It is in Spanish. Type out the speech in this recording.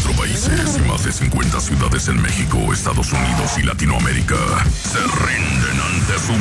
24 países y más de 50 ciudades en México, Estados Unidos y Latinoamérica se rinden ante su